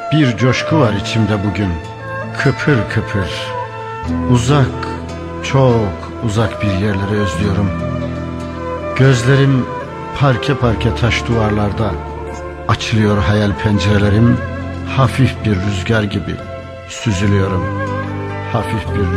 Bir coşku var içimde bugün, kıpır kıpır. Uzak, çok uzak bir yerleri özlüyorum. Gözlerim parke parke taş duvarlarda. Açılıyor hayal pencerelerim. Hafif bir rüzgar gibi süzülüyorum. Hafif bir